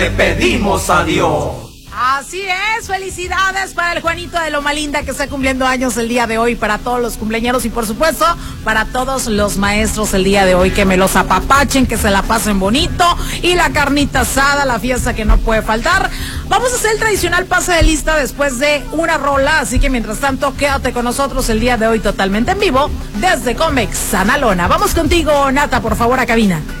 Le pedimos a Dios. Así es, felicidades para el Juanito de Loma Linda que está cumpliendo años el día de hoy, para todos los cumpleañeros y por supuesto para todos los maestros el día de hoy, que me los apapachen, que se la pasen bonito y la carnita asada, la fiesta que no puede faltar. Vamos a hacer el tradicional pase de lista después de una rola, así que mientras tanto quédate con nosotros el día de hoy totalmente en vivo desde Comex Sanalona. Vamos contigo, Nata, por favor, a cabina.